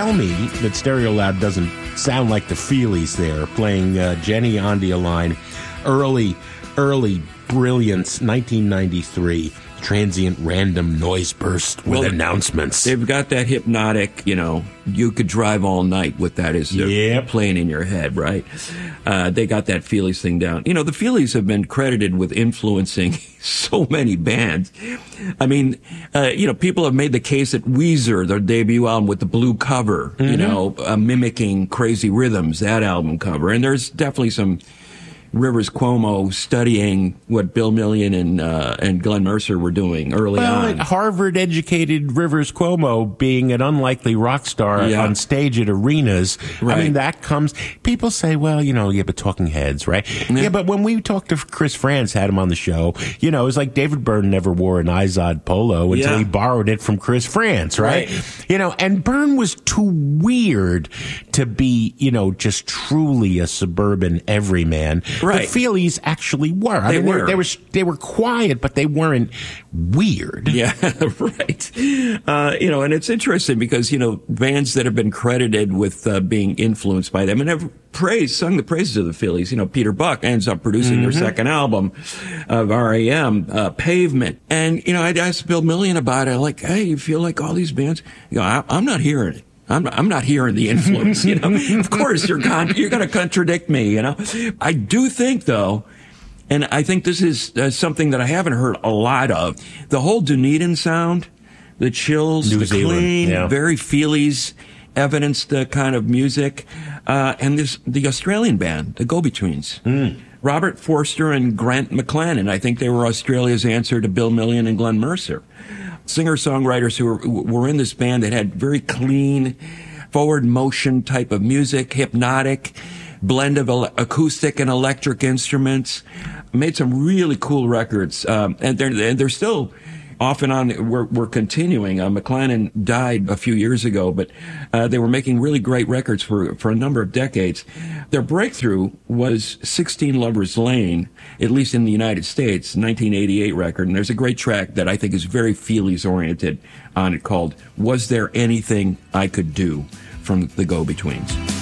tell me that Stereolab doesn't sound like the Feelies there, playing Jenny on the Line, early brilliance, 1993. Transient random noise burst with announcements. They've got that hypnotic, you could drive all night with that as playing in your head, right? They got that Feelies thing down. The Feelies have been credited with influencing so many bands. I mean, people have made the case that Weezer, their debut album with the blue cover, mimicking Crazy Rhythms, that album cover. And there's definitely some Rivers Cuomo studying what Bill Million and Glenn Mercer were doing early on. Harvard-educated Rivers Cuomo being an unlikely rock star on stage at arenas. Right. I mean, that comes... People say, but Talking Heads, right? Yeah, but when we talked to Chris Frantz, had him on the show, it was like David Byrne never wore an Izod polo until he borrowed it from Chris Frantz, right? And Byrne was too weird to be, just truly a suburban everyman. Right. The Feelies actually were. They were quiet, but they weren't weird. Yeah, right. And it's interesting because, bands that have been credited with being influenced by them and have sung the praises of the Feelies. Peter Buck ends up producing their second album of R.E.M., Pavement. And, I asked Bill Million about it. Like, hey, you feel like all these bands? I'm not hearing it. I'm not hearing the influence, Of course, you're going to contradict me, I do think, though, and I think this is something that I haven't heard a lot of, the whole Dunedin sound, the chills, the clean, very Feelies evidenced kind of music, and the Australian band, the Go-Betweens. Robert Forster and Grant McLennan, I think they were Australia's answer to Bill Million and Glenn Mercer. Singer-songwriters who were in this band that had very clean, forward motion type of music, hypnotic, blend of acoustic and electric instruments, made some really cool records. And they're still off and on. We're continuing. McLennan died a few years ago, but they were making really great records for a number of decades. Their breakthrough was 16 Lovers Lane, at least in the United States, 1988 record. And there's a great track that I think is very Feelies-oriented on it called Was There Anything I Could Do from the Go-Betweens.